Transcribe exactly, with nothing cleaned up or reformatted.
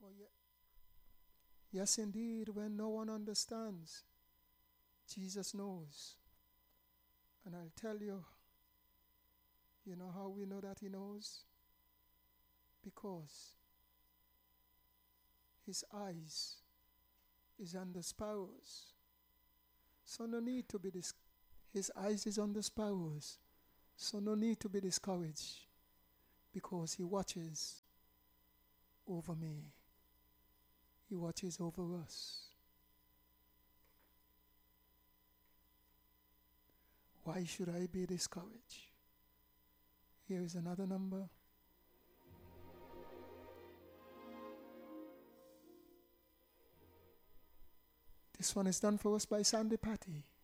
Oh, yeah. Yes, indeed, when no one understands, Jesus knows. And I'll tell you, you know how we know that he knows? Because his eyes is on the sparrows. So no need to be dis- his eyes is on the sparrows. So no need to be discouraged, because he watches over me. He watches over us. Why should I be discouraged? Here is another number. This one is done for us by Sandy Patty.